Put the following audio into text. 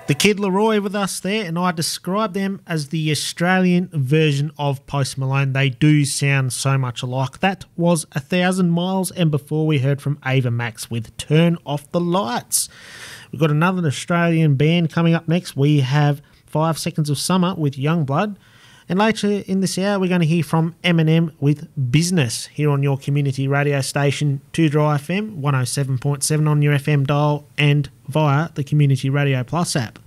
The Kid Leroy with us there, and I describe them as the Australian version of Post Malone. They do sound so much alike. That was 1,000 Miles, and before we heard from Ava Max with Turn Off the Lights. We've got another Australian band coming up next. We have 5 Seconds of Summer with Youngblood. And later in this hour, we're going to hear from Eminem with Business here on your community radio station, 2Dry FM, 107.7 on your FM dial and via the Community Radio Plus app.